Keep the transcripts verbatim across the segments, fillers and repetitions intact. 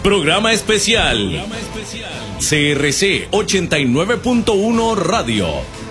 Programa especial. C R C ochenta y nueve punto uno Radio.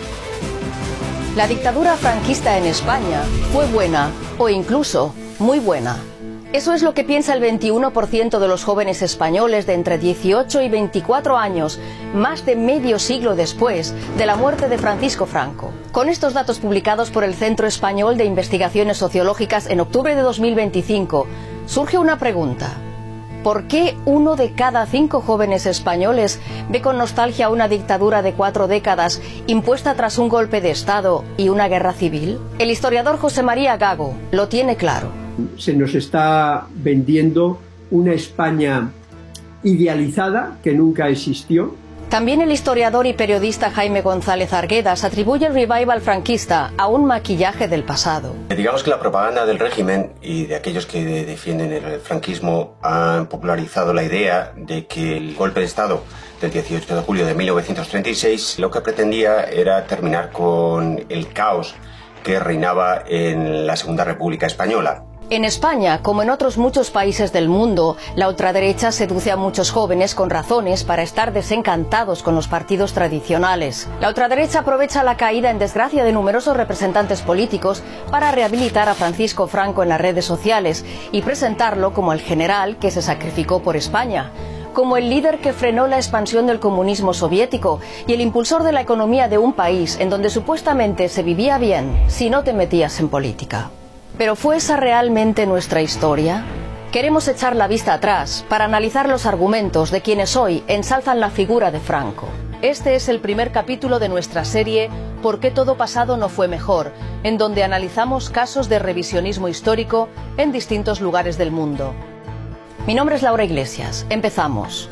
La dictadura franquista en España fue buena o incluso muy buena. Eso es lo que piensa el veintiuno por ciento de los jóvenes españoles de entre dieciocho y veinticuatro años, más de medio siglo después de la muerte de Francisco Franco. Con estos datos publicados por el Centro Español de Investigaciones Sociológicas en octubre de dos mil veinticinco, surge una pregunta. ¿Por qué uno de cada cinco jóvenes españoles ve con nostalgia una dictadura de cuatro décadas impuesta tras un golpe de Estado y una guerra civil? El historiador José María Gago lo tiene claro. Se nos está vendiendo una España idealizada que nunca existió. También el historiador y periodista Jaime González Arguedas atribuye el revival franquista a un maquillaje del pasado. Digamos que la propaganda del régimen y de aquellos que defienden el franquismo han popularizado la idea de que el golpe de Estado del dieciocho de julio de mil novecientos treinta y seis lo que pretendía era terminar con el caos que reinaba en la Segunda República Española. En España, como en otros muchos países del mundo, la ultraderecha seduce a muchos jóvenes con razones para estar desencantados con los partidos tradicionales. La ultraderecha aprovecha la caída en desgracia de numerosos representantes políticos para rehabilitar a Francisco Franco en las redes sociales y presentarlo como el general que se sacrificó por España, como el líder que frenó la expansión del comunismo soviético y el impulsor de la economía de un país en donde supuestamente se vivía bien si no te metías en política. ¿Pero fue esa realmente nuestra historia? Queremos echar la vista atrás para analizar los argumentos de quienes hoy ensalzan la figura de Franco. Este es el primer capítulo de nuestra serie ¿Por qué todo pasado no fue mejor?, en donde analizamos casos de revisionismo histórico en distintos lugares del mundo. Mi nombre es Laura Iglesias. Empezamos.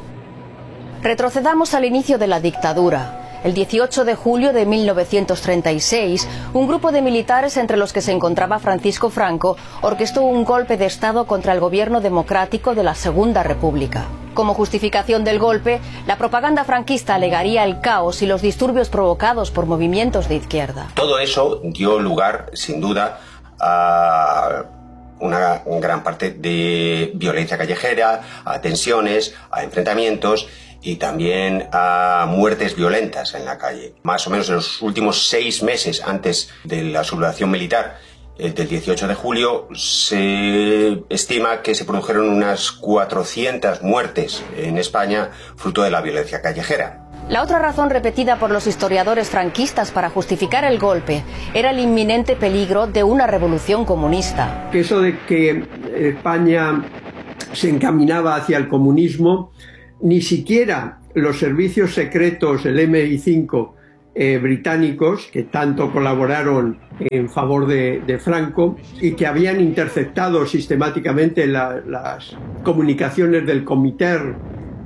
Retrocedamos al inicio de la dictadura. El dieciocho de julio de mil novecientos treinta y seis, un grupo de militares entre los que se encontraba Francisco Franco orquestó un golpe de Estado contra el gobierno democrático de la Segunda República. Como justificación del golpe, la propaganda franquista alegaría el caos y los disturbios provocados por movimientos de izquierda. Todo eso dio lugar, sin duda, a una gran parte de violencia callejera, a tensiones, a enfrentamientos y también a muertes violentas en la calle. Más o menos en los últimos seis meses antes de la sublevación militar eh, del dieciocho de julio, se estima que se produjeron unas cuatrocientas muertes en España fruto de la violencia callejera. La otra razón repetida por los historiadores franquistas para justificar el golpe era el inminente peligro de una revolución comunista. Que eso de que España se encaminaba hacia el comunismo, ni siquiera los servicios secretos, el eme i cinco eh, británicos, que tanto colaboraron en favor de, de Franco y que habían interceptado sistemáticamente la, las comunicaciones del Comintern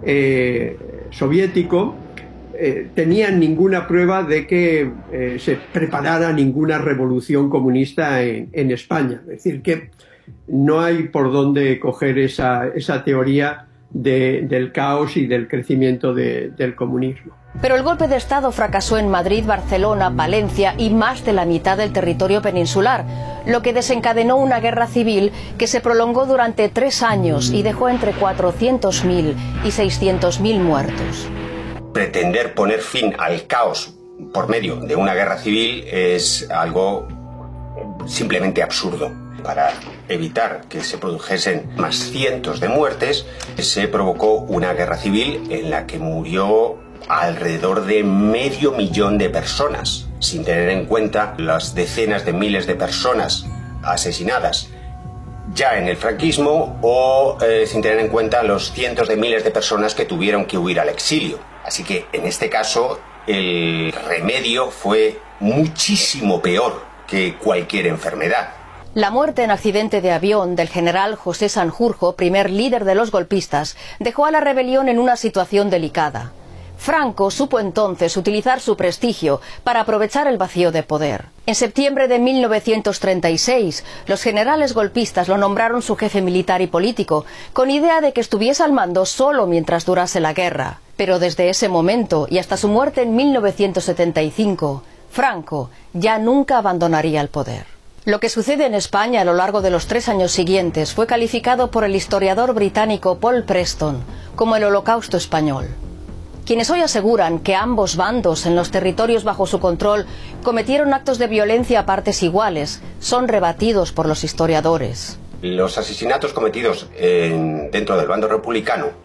eh, soviético, eh, tenían ninguna prueba de que eh, se preparara ninguna revolución comunista en, en España. Es decir, que no hay por dónde coger esa, esa teoría De, del caos y del crecimiento de, del comunismo. Pero el golpe de Estado fracasó en Madrid, Barcelona, Valencia y más de la mitad del territorio peninsular, lo que desencadenó una guerra civil que se prolongó durante tres años y dejó entre cuatrocientos mil y seiscientos mil muertos. Pretender poner fin al caos por medio de una guerra civil es algo simplemente absurdo. Para evitar que se produjesen más cientos de muertes, se provocó una guerra civil en la que murió alrededor de medio millón de personas, sin tener en cuenta las decenas de miles de personas asesinadas ya en el franquismo o eh, sin tener en cuenta los cientos de miles de personas que tuvieron que huir al exilio. Así que en este caso el remedio fue muchísimo peor que cualquier enfermedad. La muerte en accidente de avión del general José Sanjurjo, primer líder de los golpistas, dejó a la rebelión en una situación delicada. Franco supo entonces utilizar su prestigio para aprovechar el vacío de poder. En septiembre de mil novecientos treinta y seis, los generales golpistas lo nombraron su jefe militar y político, con idea de que estuviese al mando solo mientras durase la guerra. Pero desde ese momento y hasta su muerte en mil novecientos setenta y cinco, Franco ya nunca abandonaría el poder. Lo que sucede en España a lo largo de los tres años siguientes fue calificado por el historiador británico Paul Preston como el Holocausto español. Quienes hoy aseguran que ambos bandos en los territorios bajo su control cometieron actos de violencia a partes iguales son rebatidos por los historiadores. Los asesinatos cometidos en, dentro del bando republicano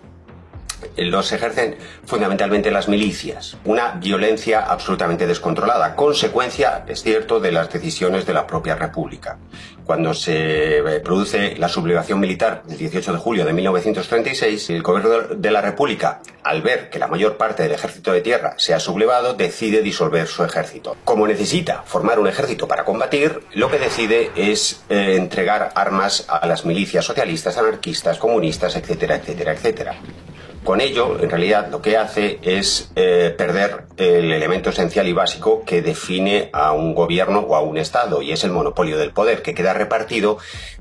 los ejercen fundamentalmente las milicias, una violencia absolutamente descontrolada, consecuencia, es cierto, de las decisiones de la propia República. Cuando se produce la sublevación militar del dieciocho de julio de mil novecientos treinta y seis, el gobierno de la República, al ver que la mayor parte del ejército de tierra se ha sublevado, decide disolver su ejército. Como necesita formar un ejército para combatir, lo que decide es eh, entregar armas a las milicias socialistas, anarquistas, comunistas, etcétera, etcétera, etcétera. Con ello, en realidad, lo que hace es eh, perder el elemento esencial y básico que define a un gobierno o a un Estado, y es el monopolio del poder, que queda repartido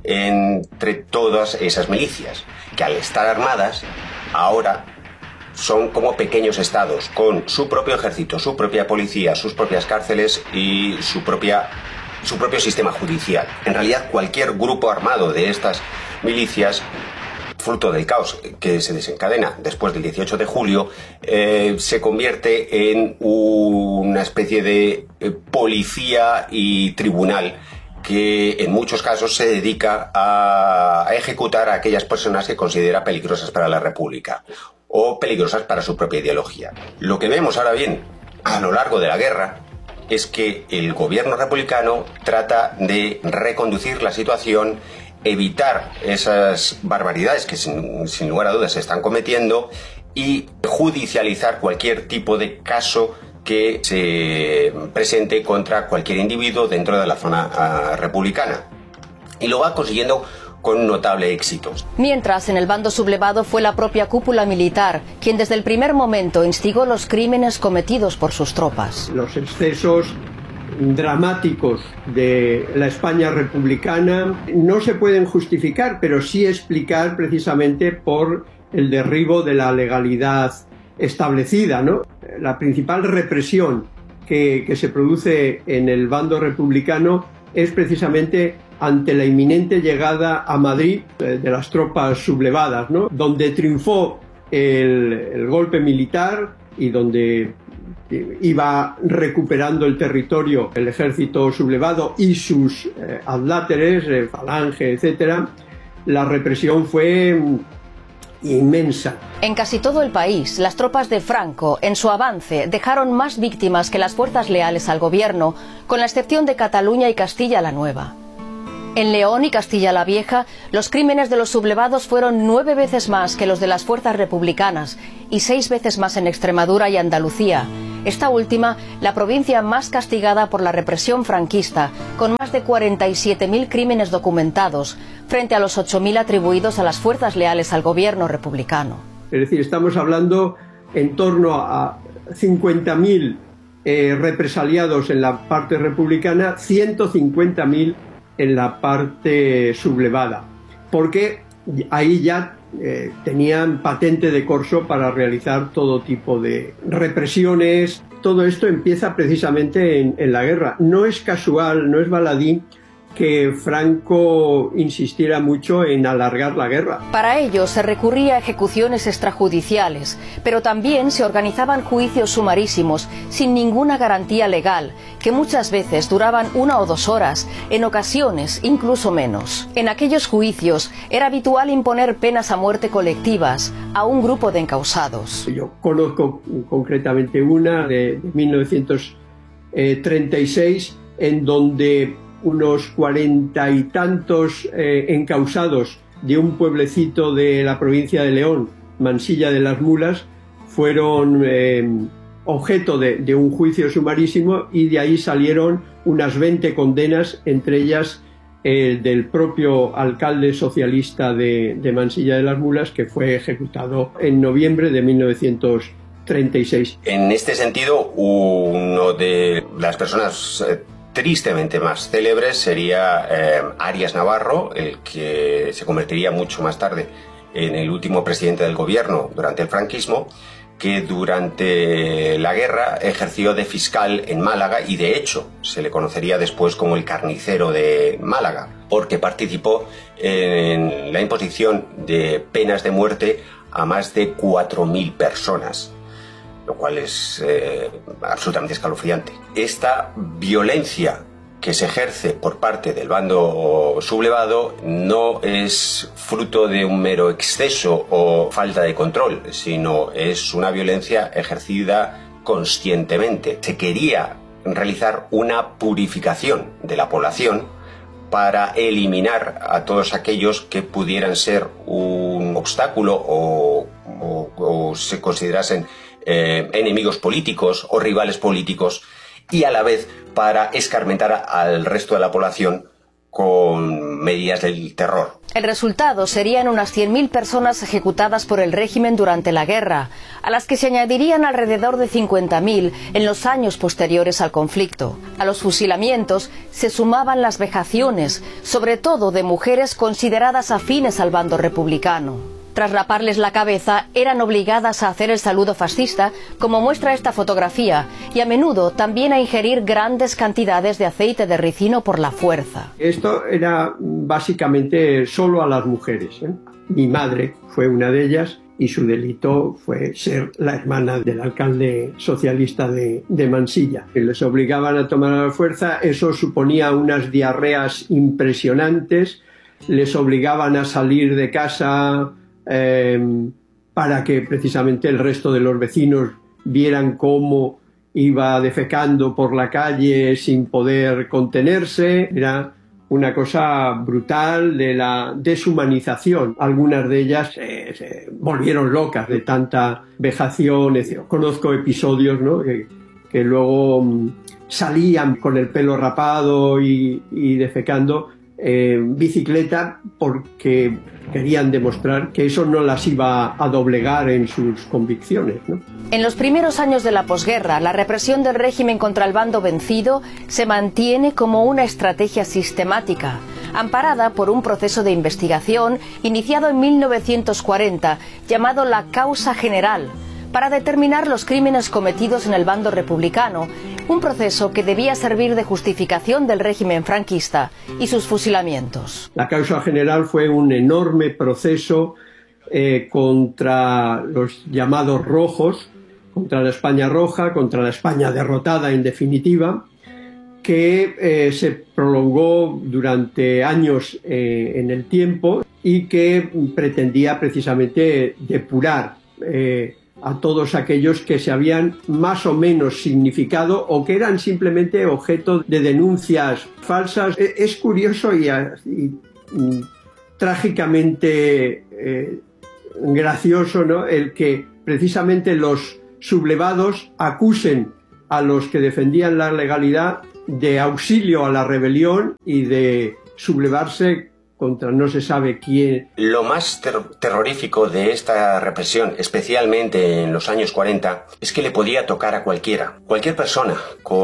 entre todas esas milicias, que al estar armadas, ahora son como pequeños estados, con su propio ejército, su propia policía, sus propias cárceles y su propia, su propio sistema judicial. En realidad, cualquier grupo armado de estas milicias, fruto del caos que se desencadena después del dieciocho de julio, eh, se convierte en una especie de eh, policía y tribunal que en muchos casos se dedica a, a ejecutar a aquellas personas que considera peligrosas para la República o peligrosas para su propia ideología. Lo que vemos ahora bien a lo largo de la guerra es que el gobierno republicano trata de reconducir la situación, evitar esas barbaridades que sin, sin lugar a dudas se están cometiendo y judicializar cualquier tipo de caso que se presente contra cualquier individuo dentro de la zona uh, republicana. Y lo va consiguiendo con notable éxito. Mientras, en el bando sublevado fue la propia cúpula militar quien desde el primer momento instigó los crímenes cometidos por sus tropas. Los excesos dramáticos de la España republicana no se pueden justificar, pero sí explicar precisamente por el derribo de la legalidad establecida, ¿no? La principal represión que, que se produce en el bando republicano es precisamente ante la inminente llegada a Madrid de, de las tropas sublevadas, ¿no? Donde triunfó el, el golpe militar y donde iba recuperando el territorio el ejército sublevado y sus eh, adláteres, eh, Falange, etcétera. La represión fue inmensa. En casi todo el país, las tropas de Franco, en su avance, dejaron más víctimas que las fuerzas leales al gobierno, con la excepción de Cataluña y Castilla la Nueva. En León y Castilla la Vieja, los crímenes de los sublevados fueron nueve veces más que los de las fuerzas republicanas y seis veces más en Extremadura y Andalucía. Esta última, la provincia más castigada por la represión franquista, con más de cuarenta y siete mil crímenes documentados, frente a los ocho mil atribuidos a las fuerzas leales al gobierno republicano. Es decir, estamos hablando en torno a cincuenta mil eh, represaliados en la parte republicana, ciento cincuenta mil en la parte sublevada, porque ahí ya eh, tenían patente de corso para realizar todo tipo de represiones. Todo esto empieza precisamente en, en la guerra. No es casual, no es baladí que Franco insistiera mucho en alargar la guerra. Para ello se recurría a ejecuciones extrajudiciales, pero también se organizaban juicios sumarísimos sin ninguna garantía legal, que muchas veces duraban una o dos horas, en ocasiones incluso menos. En aquellos juicios era habitual imponer penas a muerte colectivas a un grupo de encausados. Yo conozco concretamente una de, de mil novecientos treinta y seis en donde unos cuarenta y tantos eh, encausados de un pueblecito de la provincia de León, Mansilla de las Mulas, fueron eh, objeto de, de un juicio sumarísimo y de ahí salieron unas veinte condenas, entre ellas el eh, del propio alcalde socialista de, de Mansilla de las Mulas, que fue ejecutado en noviembre de mil novecientos treinta y seis. En este sentido, uno de las personas eh, tristemente más célebres sería eh, Arias Navarro, el que se convertiría mucho más tarde en el último presidente del gobierno durante el franquismo, que durante la guerra ejerció de fiscal en Málaga y de hecho se le conocería después como el carnicero de Málaga, porque participó en la imposición de penas de muerte a más de cuatro mil personas, lo cual es eh, absolutamente escalofriante. Esta violencia que se ejerce por parte del bando sublevado no es fruto de un mero exceso o falta de control, sino es una violencia ejercida conscientemente. Se quería realizar una purificación de la población para eliminar a todos aquellos que pudieran ser un obstáculo o, o, o se considerasen eh, enemigos políticos o rivales políticos, y a la vez para escarmentar al resto de la población con medidas del terror. El resultado serían unas cien mil personas ejecutadas por el régimen durante la guerra, a las que se añadirían alrededor de cincuenta mil en los años posteriores al conflicto. A los fusilamientos se sumaban las vejaciones, sobre todo de mujeres consideradas afines al bando republicano. Tras raparles la cabeza, eran obligadas a hacer el saludo fascista, como muestra esta fotografía, y a menudo también a ingerir grandes cantidades de aceite de ricino por la fuerza. Esto era básicamente solo a las mujeres, ¿eh? Mi madre fue una de ellas y su delito fue ser la hermana del alcalde socialista de, de Mansilla. Les obligaban a tomar a la fuerza, eso suponía unas diarreas impresionantes, les obligaban a salir de casa Eh, para que precisamente el resto de los vecinos vieran cómo iba defecando por la calle sin poder contenerse. Era una cosa brutal de la deshumanización. Algunas de ellas eh, se volvieron locas de tanta vejación. Conozco episodios, ¿no?, que, que luego um, salían con el pelo rapado y, y defecando en bicicleta porque querían demostrar que eso no las iba a doblegar en sus convicciones, ¿no? En los primeros años de la posguerra, la represión del régimen contra el bando vencido se mantiene como una estrategia sistemática, amparada por un proceso de investigación iniciado en mil novecientos cuarenta, llamado la Causa General, para determinar los crímenes cometidos en el bando republicano, un proceso que debía servir de justificación del régimen franquista y sus fusilamientos. La Causa General fue un enorme proceso eh, contra los llamados rojos, contra la España roja, contra la España derrotada en definitiva, que eh, se prolongó durante años eh, en el tiempo y que pretendía precisamente depurar eh, a todos aquellos que se habían más o menos significado o que eran simplemente objeto de denuncias falsas. Es curioso y, y, y trágicamente eh, gracioso, ¿no?, el que precisamente los sublevados acusen a los que defendían la legalidad de auxilio a la rebelión y de sublevarse contra no se sabe quién. Lo más ter terrorífico de esta represión, especialmente en los años cuarenta, es que le podía tocar a cualquiera. Cualquier persona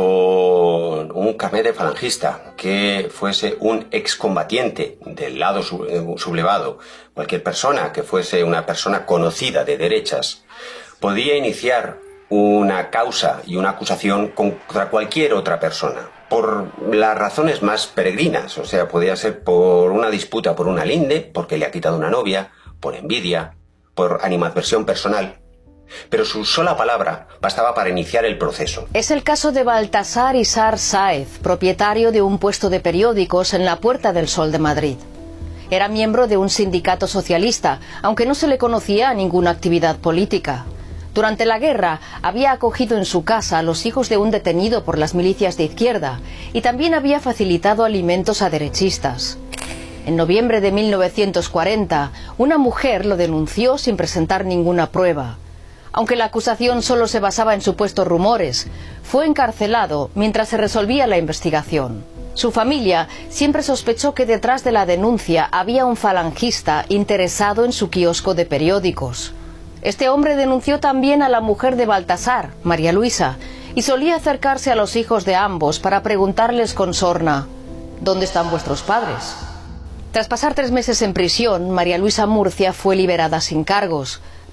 con un carnet de falangista, que fuese un excombatiente del lado sublevado, cualquier persona que fuese una persona conocida de derechas, podía iniciar una causa y una acusación contra cualquier otra persona, por las razones más peregrinas. O sea, podía ser por una disputa por una linde, porque le ha quitado una novia, por envidia, por animadversión personal. Pero su sola palabra bastaba para iniciar el proceso. Es el caso de Baltasar Isar Sáez, propietario de un puesto de periódicos en la Puerta del Sol de Madrid. Era miembro de un sindicato socialista, aunque no se le conocía ninguna actividad política. Durante la guerra había acogido en su casa a los hijos de un detenido por las milicias de izquierda y también había facilitado alimentos a derechistas. En noviembre de mil novecientos cuarenta, una mujer lo denunció sin presentar ninguna prueba. Aunque la acusación solo se basaba en supuestos rumores, fue encarcelado mientras se resolvía la investigación. Su familia siempre sospechó que detrás de la denuncia había un falangista interesado en su kiosco de periódicos. Este hombre denunció también a la mujer de Baltasar, María Luisa, y solía acercarse a los hijos de ambos para preguntarles con sorna: ¿dónde están vuestros padres? Tras pasar tres meses en prisión, María Luisa Murcia fue liberada sin cargos,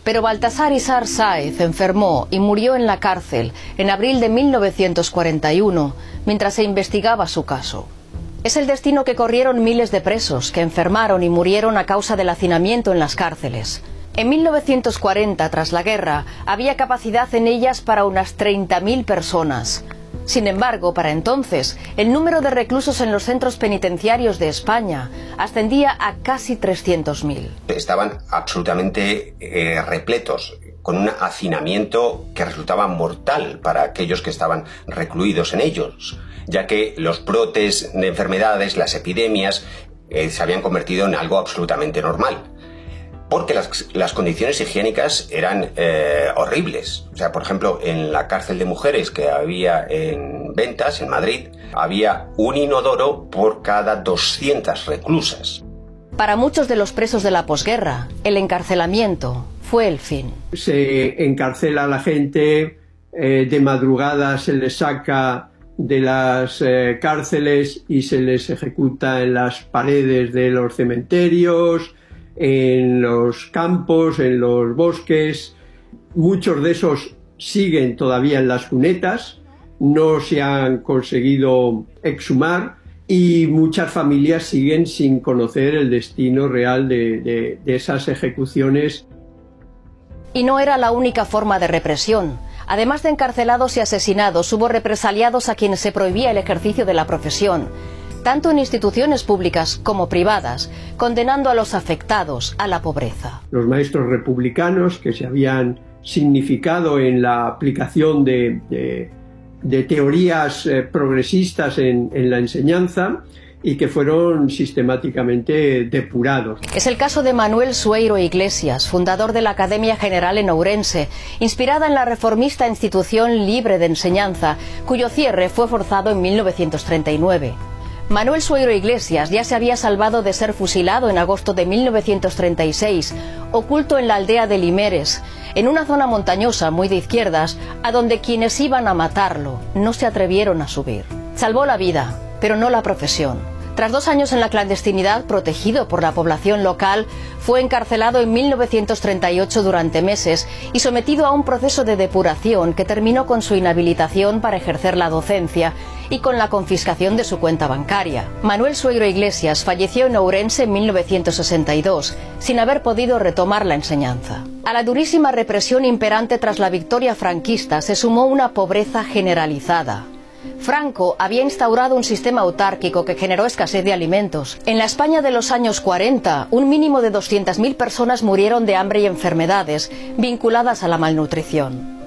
Pero Baltasar Issar Sáez enfermó y murió en la cárcel en abril de mil novecientos cuarenta y uno, mientras se investigaba su caso. Es el destino que corrieron miles de presos que enfermaron y murieron a causa del hacinamiento en las cárceles. En mil novecientos cuarenta, tras la guerra, había capacidad en ellas para unas treinta mil personas. Sin embargo, para entonces, el número de reclusos en los centros penitenciarios de España ascendía a casi trescientos mil. Estaban absolutamente eh, repletos, con un hacinamiento que resultaba mortal para aquellos que estaban recluidos en ellos, ya que los brotes de enfermedades, las epidemias, eh, se habían convertido en algo absolutamente normal. Porque las, las condiciones higiénicas eran eh, horribles. O sea, por ejemplo, en la cárcel de mujeres que había en Ventas, en Madrid, había un inodoro por cada doscientas reclusas. Para muchos de los presos de la posguerra, el encarcelamiento fue el fin. Se encarcela a la gente, eh, de madrugada se les saca de las eh, cárceles y se les ejecuta en las paredes de los cementerios, en los campos, en los bosques. Muchos de esos siguen todavía en las cunetas, no se han conseguido exhumar y muchas familias siguen sin conocer el destino real de, de, de esas ejecuciones. Y no era la única forma de represión. Además de encarcelados y asesinados, hubo represaliados a quienes se prohibía el ejercicio de la profesión, tanto en instituciones públicas como privadas, condenando a los afectados a la pobreza. Los maestros republicanos que se habían significado en la aplicación de, de, de teorías eh, progresistas en, en la enseñanza y que fueron sistemáticamente depurados. Es el caso de Manuel Sueiro Iglesias, fundador de la Academia General en Ourense, inspirada en la reformista institución libre de enseñanza, cuyo cierre fue forzado en mil novecientos treinta y nueve. Manuel Sueiro Iglesias ya se había salvado de ser fusilado en agosto de mil novecientos treinta y seis, oculto en la aldea de Limeres, en una zona montañosa muy de izquierdas, a donde quienes iban a matarlo no se atrevieron a subir. Salvó la vida, pero no la profesión. Tras dos años en la clandestinidad, protegido por la población local, fue encarcelado en mil novecientos treinta y ocho durante meses y sometido a un proceso de depuración que terminó con su inhabilitación para ejercer la docencia y con la confiscación de su cuenta bancaria. Manuel Sueiro Iglesias falleció en Ourense en mil novecientos sesenta y dos, sin haber podido retomar la enseñanza. A la durísima represión imperante tras la victoria franquista se sumó una pobreza generalizada. Franco había instaurado un sistema autárquico que generó escasez de alimentos. En la España de los años cuarenta, un mínimo de doscientas mil personas murieron de hambre y enfermedades vinculadas a la malnutrición.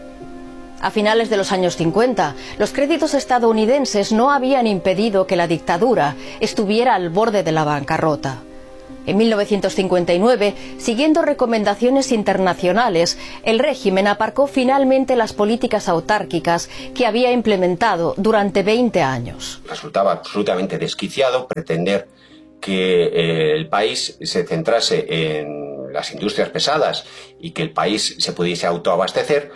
A finales de los años cincuenta, los créditos estadounidenses no habían impedido que la dictadura estuviera al borde de la bancarrota. En mil novecientos cincuenta y nueve, siguiendo recomendaciones internacionales, el régimen aparcó finalmente las políticas autárquicas que había implementado durante veinte años. Resultaba absolutamente desquiciado pretender que eh, el país se centrase en las industrias pesadas y que el país se pudiese autoabastecer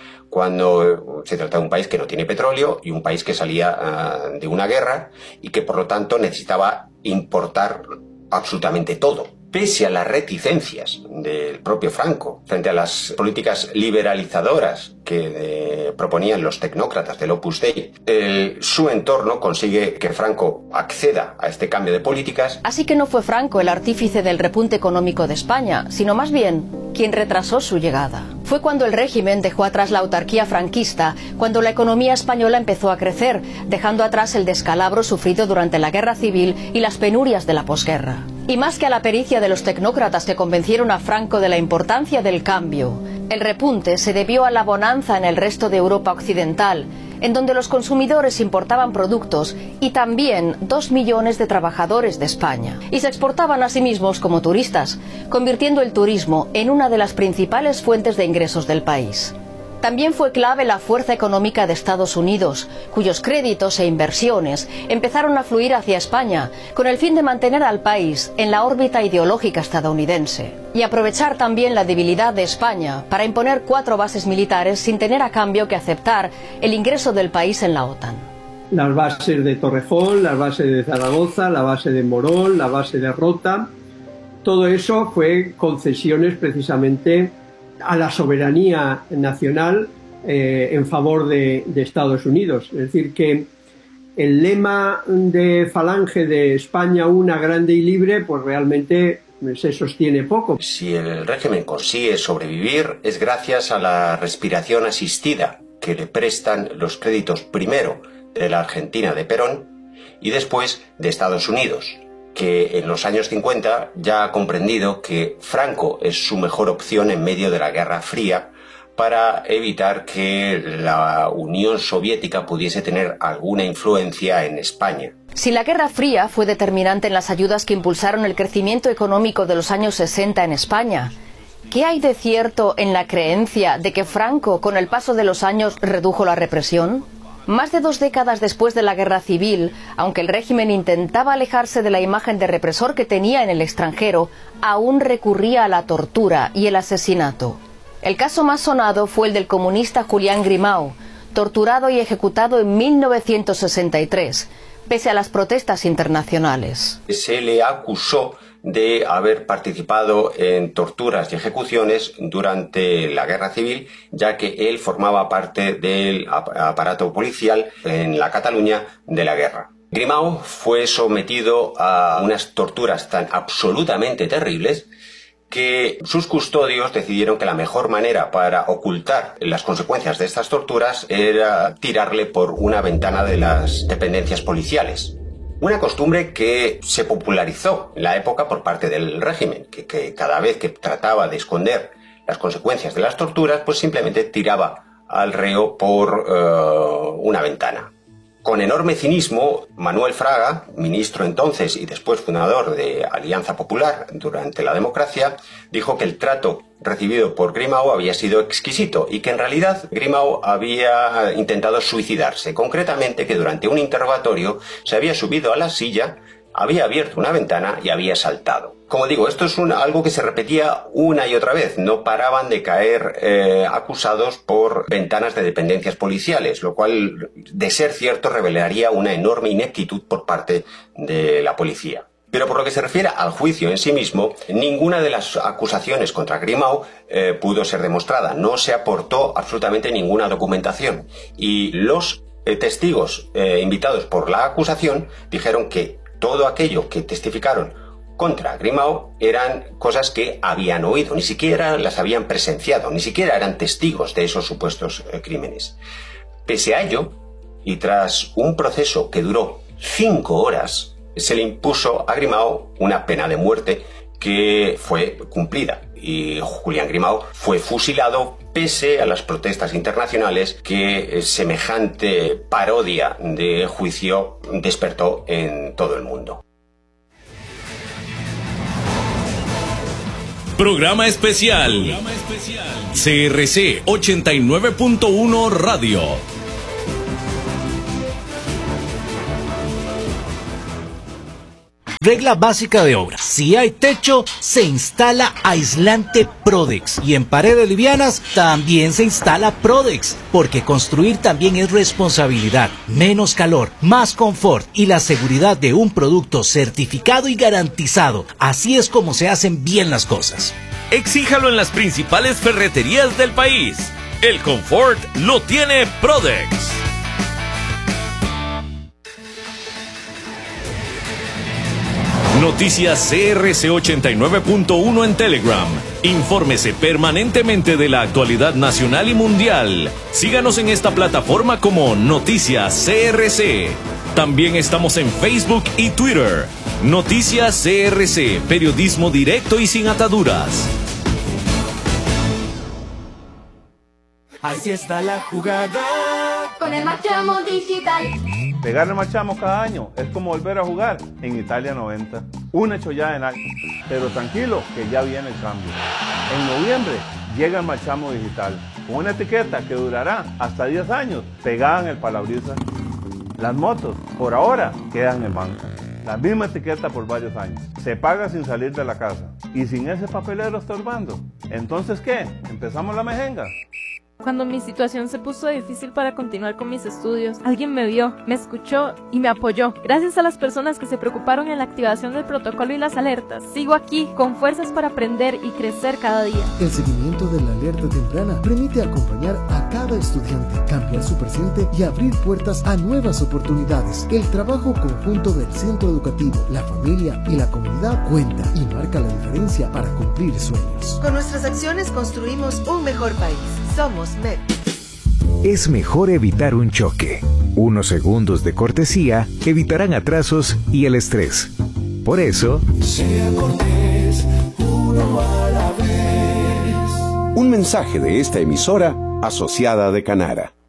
cuando se trata de un país que no tiene petróleo y un país que salía uh, de una guerra y que por lo tanto necesitaba importar absolutamente todo. Pese a las reticencias del propio Franco frente a las políticas liberalizadoras que eh, proponían los tecnócratas del Opus Dei, el, su entorno consigue que Franco acceda a este cambio de políticas. Así que no fue Franco el artífice del repunte económico de España, sino más bien quien retrasó su llegada. Fue cuando el régimen dejó atrás la autarquía franquista, cuando la economía española empezó a crecer, dejando atrás el descalabro sufrido durante la guerra civil y las penurias de la posguerra. Y más que a la pericia de los tecnócratas que convencieron a Franco de la importancia del cambio, el repunte se debió a la bonanza en el resto de Europa occidental, en donde los consumidores importaban productos y también dos millones de trabajadores de España. Y se exportaban a sí mismos como turistas, convirtiendo el turismo en una de las principales fuentes de ingresos del país. También fue clave la fuerza económica de Estados Unidos, cuyos créditos e inversiones empezaron a fluir hacia España, con el fin de mantener al país en la órbita ideológica estadounidense. Y aprovechar también la debilidad de España para imponer cuatro bases militares sin tener a cambio que aceptar el ingreso del país en la OTAN. Las bases de Torrejón, las bases de Zaragoza, la base de Morón, la base de Rota, todo eso fue concesiones precisamente a la soberanía nacional eh, en favor de, de Estados Unidos. Es decir, que el lema de Falange de España una, grande y libre, pues realmente se sostiene poco. Si el régimen consigue sobrevivir es gracias a la respiración asistida que le prestan los créditos primero de la Argentina de Perón y después de Estados Unidos, que en los años cincuenta ya ha comprendido que Franco es su mejor opción en medio de la Guerra Fría para evitar que la Unión Soviética pudiese tener alguna influencia en España. Si la Guerra Fría fue determinante en las ayudas que impulsaron el crecimiento económico de los años sesenta en España, ¿qué hay de cierto en la creencia de que Franco, con el paso de los años, redujo la represión? Más de dos décadas después de la Guerra Civil, aunque el régimen intentaba alejarse de la imagen de represor que tenía en el extranjero, aún recurría a la tortura y el asesinato. El caso más sonado fue el del comunista Julián Grimau, torturado y ejecutado en mil novecientos sesenta y tres, pese a las protestas internacionales. Se le acusó de haber participado en torturas y ejecuciones durante la Guerra Civil, ya que él formaba parte del aparato policial en la Cataluña de la guerra. Grimau fue sometido a unas torturas tan absolutamente terribles que sus custodios decidieron que la mejor manera para ocultar las consecuencias de estas torturas era tirarle por una ventana de las dependencias policiales. Una costumbre que se popularizó en la época por parte del régimen, que, que cada vez que trataba de esconder las consecuencias de las torturas, pues simplemente tiraba al reo por uh, una ventana. Con enorme cinismo, Manuel Fraga, ministro entonces y después fundador de Alianza Popular durante la democracia, dijo que el trato recibido por Grimau había sido exquisito y que en realidad Grimau había intentado suicidarse. Concretamente que durante un interrogatorio se había subido a la silla, había abierto una ventana y había saltado. Como digo, esto es una, algo que se repetía una y otra vez. No paraban de caer eh, acusados por ventanas de dependencias policiales, lo cual, de ser cierto, revelaría una enorme ineptitud por parte de la policía. Pero por lo que se refiere al juicio en sí mismo, ninguna de las acusaciones contra Grimau eh, pudo ser demostrada. No se aportó absolutamente ninguna documentación. Y los eh, testigos eh, invitados por la acusación dijeron que todo aquello que testificaron contra Grimau eran cosas que habían oído, ni siquiera las habían presenciado, ni siquiera eran testigos de esos supuestos eh, crímenes. Pese a ello, y tras un proceso que duró cinco horas, se le impuso a Grimau una pena de muerte que fue cumplida. Y Julián Grimau fue fusilado pese a las protestas internacionales que eh, semejante parodia de juicio despertó en todo el mundo. Programa especial. Programa especial. C R C ochenta y nueve punto uno Radio. Regla básica de obra. Si hay techo, se instala aislante Prodex. Y en paredes livianas también se instala Prodex. Porque construir también es responsabilidad. Menos calor, más confort y la seguridad de un producto certificado y garantizado. Así es como se hacen bien las cosas. Exíjalo en las principales ferreterías del país. El confort lo tiene Prodex. Noticias C R C ochenta y nueve punto uno en Telegram. Infórmese permanentemente de la actualidad nacional y mundial. Síganos en esta plataforma como Noticias C R C. También estamos en Facebook y Twitter. Noticias C R C, periodismo directo y sin ataduras. Así está la jugada con el Marchamo Digital. Pegarle Marchamo cada año es como volver a jugar en Italia noventa. Una chollada en alto. Pero tranquilo, que ya viene el cambio. En noviembre llega el Marchamo Digital, con una etiqueta que durará hasta diez años, pegada en el parabrisas. Las motos, por ahora, quedan en banca. La misma etiqueta por varios años. Se paga sin salir de la casa. Y sin ese papelero estorbando. ¿Entonces qué? ¿Empezamos la mejenga? Cuando mi situación se puso difícil para continuar con mis estudios, alguien me vio, me escuchó y me apoyó. Gracias a las personas que se preocuparon en la activación del protocolo y las alertas, sigo aquí con fuerzas para aprender y crecer cada día. El seguimiento de la alerta temprana permite acompañar a cada estudiante, cambiar su presente y abrir puertas a nuevas oportunidades. El trabajo conjunto del centro educativo, la familia y la comunidad cuenta y marca la diferencia para cumplir sueños. Con nuestras acciones construimos un mejor país. Somos M E P. Es mejor evitar un choque. Unos segundos de cortesía evitarán atrasos y el estrés. Por eso, sea cortés, uno a la vez. Un mensaje de esta emisora asociada de Canara.